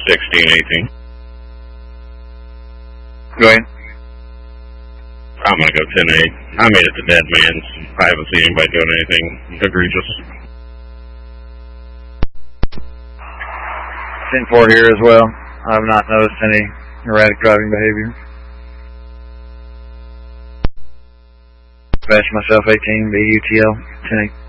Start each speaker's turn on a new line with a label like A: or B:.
A: 1618.
B: Go ahead.
A: I'm going to go 10-8. I made it to dead man's. I haven't seen anybody doing anything egregious.
B: 10-4 here as well. I have not noticed any erratic driving behavior. Dispatch myself 18, BUTL, 10-8.